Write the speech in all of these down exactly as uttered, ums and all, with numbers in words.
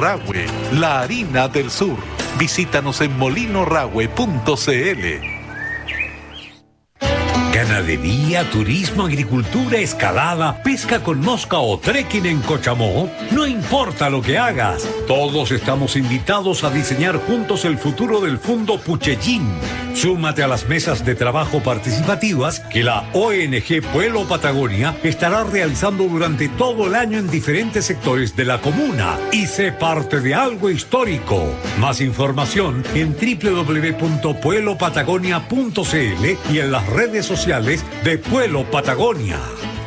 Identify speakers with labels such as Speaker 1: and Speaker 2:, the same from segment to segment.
Speaker 1: Rahue, la harina del sur. Visítanos en molino rahue punto c l.
Speaker 2: Ganadería, turismo, agricultura, escalada, pesca con mosca o trekking en Cochamó. No importa lo que hagas, todos estamos invitados a diseñar juntos el futuro del Fundo Puchellín. Súmate a las mesas de trabajo participativas que la O N G Puelo Patagonia estará realizando durante todo el año en diferentes sectores de la comuna y sé parte de algo histórico. Más información en doble u doble u doble u punto puelo patagonia punto c l y en las redes sociales de Puelo Patagonia.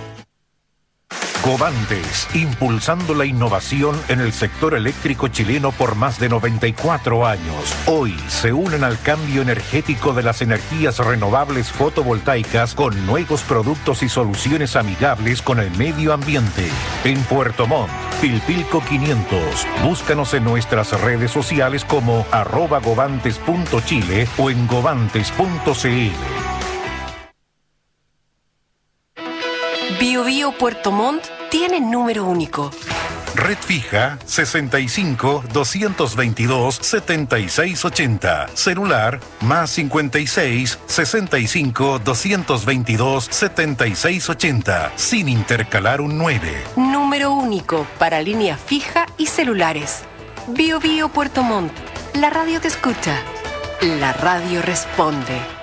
Speaker 3: Covantes, impulsando la innovación en el sector eléctrico chileno por más de noventa y cuatro años. Hoy se unen al cambio energético de las energías renovables fotovoltaicas con nuevos productos y soluciones amigables con el medio ambiente. En Puerto Montt, Pilpilco quinientos. Búscanos en nuestras redes sociales como arroba govantes punto chile o en govantes punto c l.
Speaker 4: Bio Bio Puerto Montt tiene número único.
Speaker 3: Red fija sesenta y cinco, doscientos veintidós, setenta y seis ochenta. Celular más cincuenta y seis, sesenta y cinco, doscientos veintidós, setenta y seis ochenta. Sin intercalar un nueve.
Speaker 4: Número único para línea fija y celulares. Bio Bio Puerto Montt. La radio te escucha. La radio responde.